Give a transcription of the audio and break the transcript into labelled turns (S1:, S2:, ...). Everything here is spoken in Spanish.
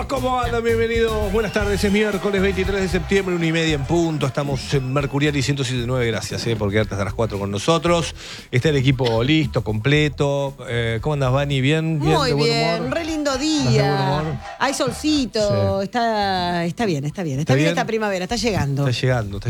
S1: ¿Cómo andan? Bienvenidos. Buenas tardes. Es miércoles 23 de septiembre, 1:30 en punto. Estamos en Mercurial y 107.9. Gracias por quedarte hasta las 4 con nosotros. Está el equipo listo, completo. ¿Cómo andas, Vani? ¿Bien?
S2: Muy
S1: ¿De buen
S2: bien,
S1: humor?
S2: re lindo
S1: ¿Estás de buen humor?
S2: día. Hay solcito.
S1: Sí.
S2: Está bien. Está bien
S1: bien?
S2: esta primavera, está llegando.
S1: Está llegando.